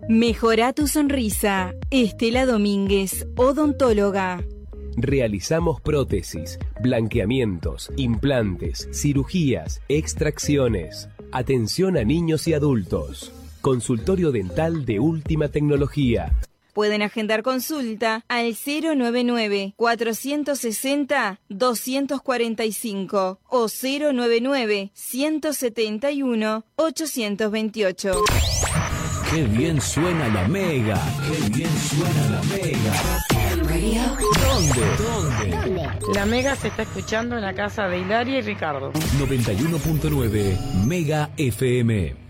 Mejora tu sonrisa. Estela Domínguez, odontóloga. Realizamos prótesis, blanqueamientos, implantes, cirugías, extracciones. Atención a niños y adultos. Consultorio dental de última tecnología. Pueden agendar consulta al 099-460-245 o 099-171-828. ¡Qué bien suena la Mega! ¡Qué bien suena la Mega! ¿Dónde? La Mega se está escuchando en la casa de Hilaria y Ricardo. 91.9 Mega FM.